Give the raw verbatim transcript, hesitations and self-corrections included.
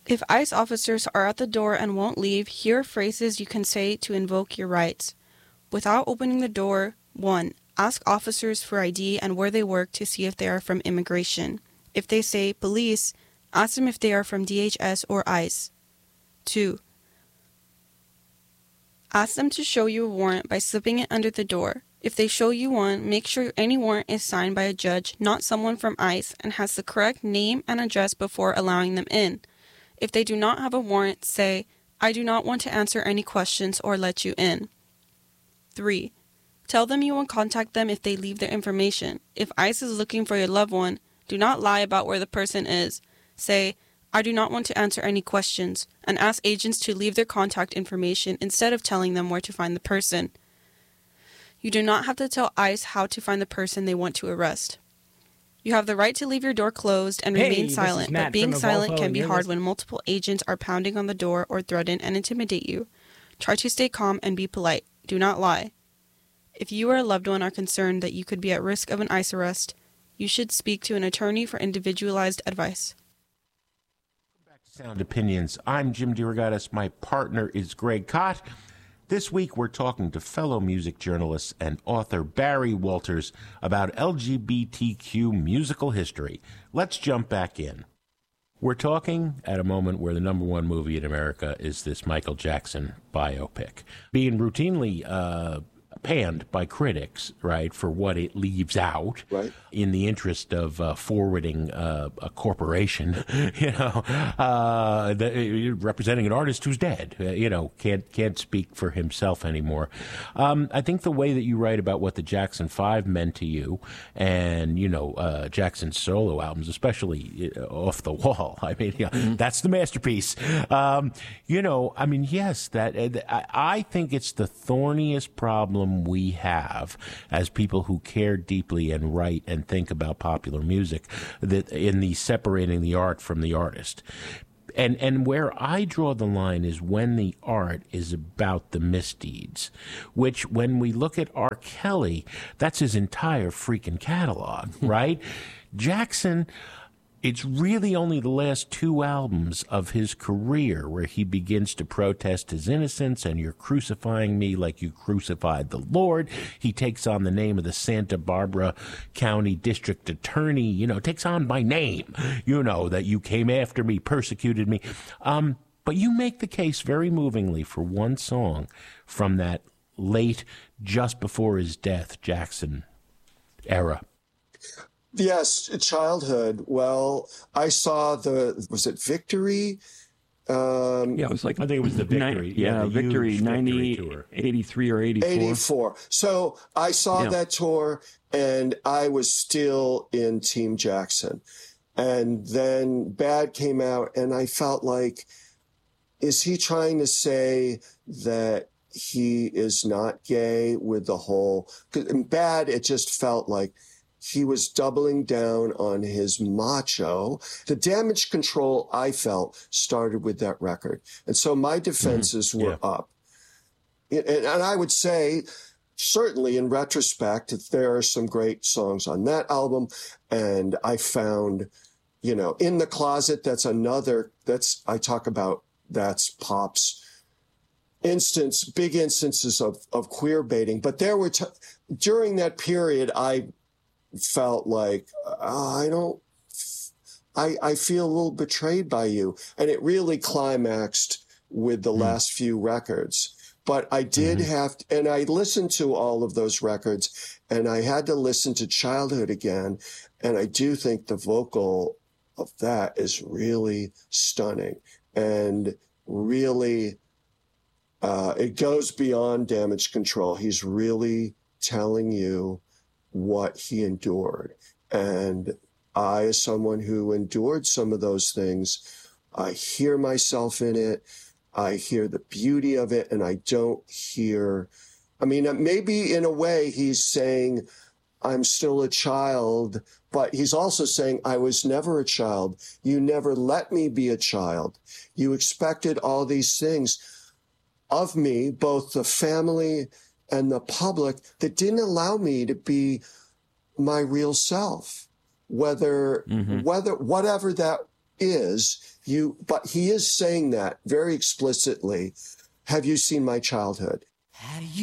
If ICE officers are at the door and won't leave, here are phrases you can say to invoke your rights. Without opening the door, one. Ask officers for I D and where they work to see if they are from immigration. If they say police, ask them if they are from D H S or ICE. two. Ask them to show you a warrant by slipping it under the door. If they show you one, make sure any warrant is signed by a judge, not someone from ICE, and has the correct name and address before allowing them in. If they do not have a warrant, say, I do not want to answer any questions or let you in. three. Tell them you will contact them if they leave their information. If ICE is looking for your loved one, do not lie about where the person is. Say, I do not want to answer any questions, and ask agents to leave their contact information instead of telling them where to find the person. You do not have to tell ICE how to find the person they want to arrest. You have the right to leave your door closed and Hey, remain this is silent, Matt but being from silent Evolvo, can and be you're hard listening- when multiple agents are pounding on the door or threaten and intimidate you. Try to stay calm and be polite. Do not lie. If you or a loved one are concerned that you could be at risk of an ICE arrest, you should speak to an attorney for individualized advice. Sound Opinions. I'm Jim DeRogatis. My partner is Greg Kot. This week we're talking to fellow music journalist and author Barry Walters about L G B T Q musical history. Let's jump back in. We're talking at a moment where the number one movie in America is this Michael Jackson biopic, being routinely uh, panned by critics, right, for what it leaves out, right, in the interest of uh, forwarding uh, a corporation, you know, uh, the, representing an artist who's dead, uh, you know, can't can't speak for himself anymore. Um, I think the way that you write about what the Jackson Five meant to you, and you know, uh, Jackson's solo albums, especially uh, Off the Wall. I mean, yeah, mm-hmm. that's the masterpiece. Um, you know, I mean, yes, that uh, I, I think it's the thorniest problem we have as people who care deeply and write and think about popular music, that in the separating the art from the artist. And and where I draw the line is when the art is about the misdeeds, which when we look at R. Kelly, that's his entire freaking catalog, right? Jackson, it's really only the last two albums of his career where he begins to protest his innocence and you're crucifying me like you crucified the Lord. He takes on the name of the Santa Barbara County District Attorney, you know, takes on my name, you know, that you came after me, persecuted me. Um, but you make the case very movingly for one song from that late, just before his death, Jackson era. Yes, childhood. Well, I saw the, was it Victory? Um, yeah, it was like, I think it was the Victory. Ni- yeah, yeah the Victory, huge ninety, Victory tour. eighty-three or eighty-four. eighty-four. So I saw Yeah. that tour and I was still in Team Jackson. And then Bad came out and I felt like, is he trying to say that he is not gay with the whole, 'cause in Bad, it just felt like he was doubling down on his macho. The Damage Control, I felt, started with that record. And so my defenses mm-hmm. were yeah. up. And, and I would say, certainly in retrospect, that there are some great songs on that album. And I found, you know, In the Closet, that's another, that's, I talk about, that's Pop's instance, big instances of, of queer baiting. But there were, t- during that period, I felt like, oh, I don't, I, I feel a little betrayed by you. And it really climaxed with the mm. last few records. But I did mm-hmm. have, to, and I listened to all of those records, and I had to listen to Childhood again. And I do think the vocal of that is really stunning and really, uh, it goes beyond Damage Control. He's really telling you what he endured. And I, as someone who endured some of those things, I hear myself in it. I hear the beauty of it, and I don't hear, I mean, maybe in a way he's saying, I'm still a child, but he's also saying, I was never a child. You never let me be a child. You expected all these things of me, both the family and the public, that didn't allow me to be my real self, whether, mm-hmm. whether, whatever that is you, but he is saying that very explicitly. Have you seen my childhood?